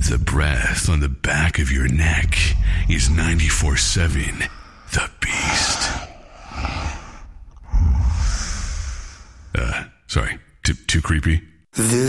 The breath on the back of your neck is 94.7 The Beast. Sorry, too creepy? This